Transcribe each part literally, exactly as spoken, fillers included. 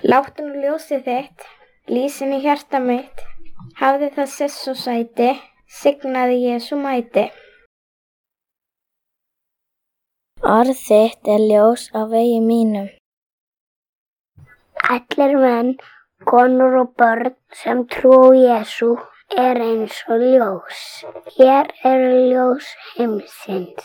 Láttu nú ljósið þitt, lýsin í hjarta mitt, hafði það sess og sæti, signaði Jesú mæti. Orð þitt er ljós á vegi mínum. Allir menn, konur og börn sem trú á Jesú er eins og ljós. Hér eru ljós heimsins.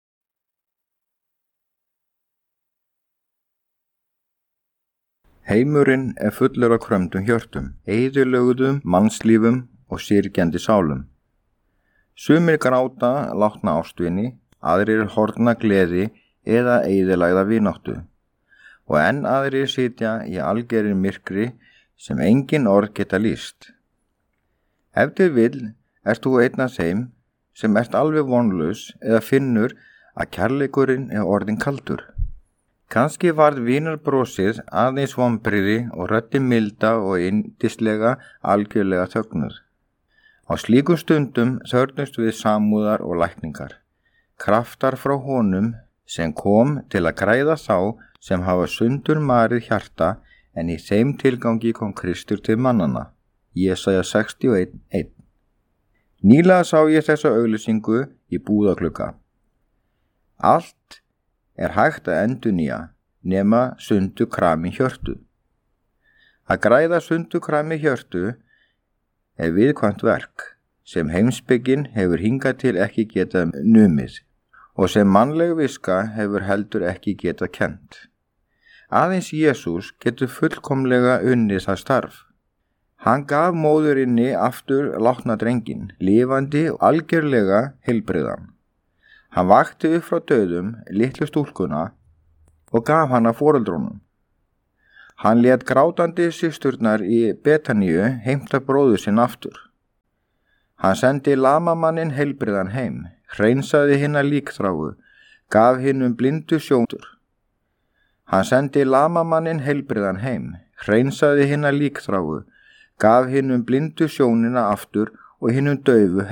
Heimurinn er fullur af krömmdum hjörtum, eyðilögðum mannslífum og syrgjandi sálum. Sumir gráta látna ástvini, aðrir horfna gleði eða eyðilægða vináttu. Og enn aðrir sitja í algerri myrkri sem engin orð geta lýst. Ef til vill ert þú einn af þeim sem ert alveg vonlaus eða finnur að kærleikurinn er orðinn kaldur. Kannski varð vínarbrosið aðeins vonbrigði og röddin milda og yndislega algjörlega þögnuð. Á slíkum stundum þörfnumst við samúðar og lækningar, kraftar frá honum sem kom til að græða þá sem hafa sundur marið hjarta, en í þeim tilgangi kom Kristur til mannanna. Jesaja sextíu og einn eitt. Nýlega sá ég þessa auglýsingu í búðaglugga. Allt er hægt að endurnýja nema sundu krami hjörtu. Að græða sundu krami hjörtu er viðkvæmt verk sem heimspekin hefur hingað til ekki getað numið og sem mannleg viska hefur heldur ekki getað kennt. Aðeins Jesús getur fullkomlega unnið það starf. Hann gaf móðurinni aftur látna drenginn, lifandi og algjörlega heilbrigðan. Hann vakti upp frá dauðum litlu stúlkuna og gaf hana foreldrunum. Hann lét grátandi systurnar í Betaníu heimta bróður sinn aftur. Hann sendi lamamannin heilbrigðan heim, hreinsaði hina líkþráu, gaf hinum blindu sjónur. Hann sendi lamamannin heilbrigðan heim, hreinsaði hina líkþráu, gaf hinum blindu sjónina aftur og hinum daufu